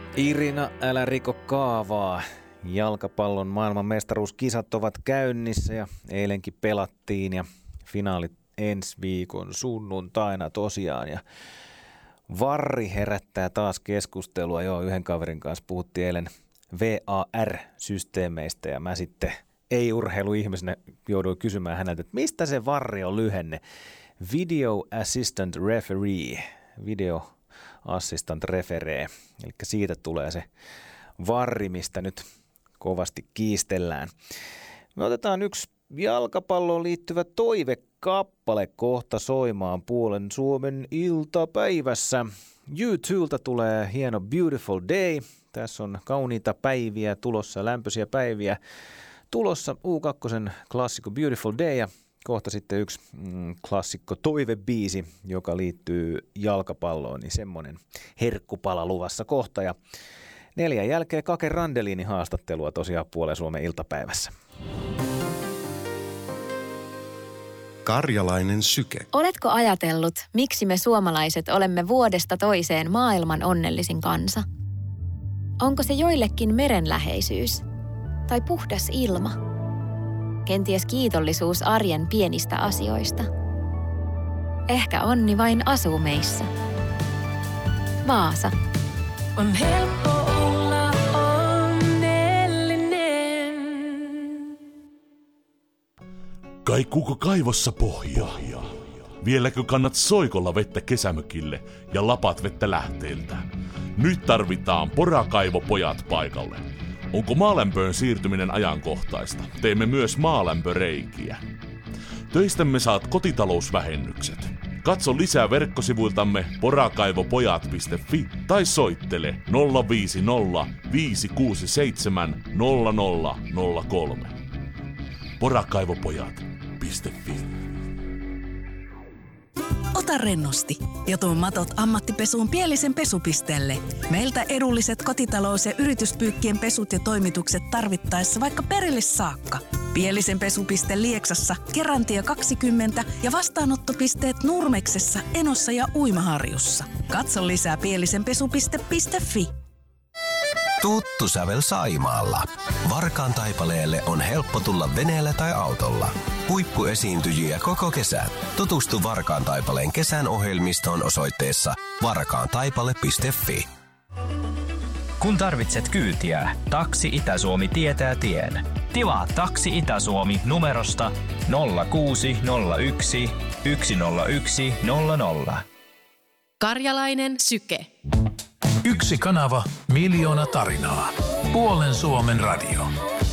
Irina, älä riko kaavaa. Jalkapallon maailmanmestaruuskisat ovat käynnissä ja eilenkin pelattiin ja finaalit ensi viikon sunnuntaina tosiaan. Ja VAR herättää taas keskustelua. Joo, yhden kaverin kanssa puhuttiin eilen VAR-systeemeistä ja mä sitten ei-urheiluihmisenä jouduin kysymään häneltä, että mistä se VAR on lyhenne? Video Assistant Referee, Video Assistant Referee, eli siitä tulee se VAR, mistä nyt kovasti kiistellään. Me otetaan yksi jalkapalloon liittyvä toivekappale kohta soimaan puolen Suomen iltapäivässä. U2:lta tulee hieno Beautiful Day. Tässä on kauniita päiviä tulossa, lämpöisiä päiviä tulossa. U2 klassikko Beautiful Day ja kohta sitten yksi klassikko toivebiisi, joka liittyy jalkapalloon, niin semmoinen herkkupala luvassa kohta. Ja 4 jälkeen Kake Randelinin haastattelua tosiaan puolen Suomen iltapäivässä. Karjalainen syke. Oletko ajatellut, miksi me suomalaiset olemme vuodesta toiseen maailman onnellisin kansa? Onko se joillekin merenläheisyys? Tai puhdas ilma? Kenties kiitollisuus arjen pienistä asioista? Ehkä onni vain asuu meissä. Vaasa. On helppo olla onnellinen. Kaikuuko kaivossa pohjaa? Vieläkö kannat soikolla vettä kesämökille ja lapat vettä lähteeltä? Nyt tarvitaan porakaivopojat paikalle. Onko maalämpöön siirtyminen ajankohtaista? Teemme myös maalämpöreikiä. Töistämme saat kotitalousvähennykset. Katso lisää verkkosivuiltamme porakaivopojat.fi tai soittele 050 567 0003. Porakaivopojat.fi. Ota rennosti ja tuo matot ammattipesuun Pielisen pesupisteelle. Meiltä edulliset kotitalous- ja yrityspyykkien pesut ja toimitukset tarvittaessa vaikka perille saakka. Pielisen pesupiste Lieksassa, Kerantie 20 ja vastaanottopisteet Nurmeksessa, Enossa ja Uimaharjussa. Katso lisää pielisenpesupiste.fi. Tuttu sävel Saimaalla. Varkaan Taipaleelle on helppo tulla veneellä tai autolla. Huippuesiintyjiä koko kesän. Tutustu Varkaan Taipaleen kesän ohjelmistoon osoitteessa varkaantaipale.fi. Kun tarvitset kyytiä, Taksi Itä-Suomi tietää tien. Tilaa Taksi Itä-Suomi numerosta 0601 101 00. Karjalainen syke. Yksi kanava, miljoona tarinaa. Puolen Suomen radio.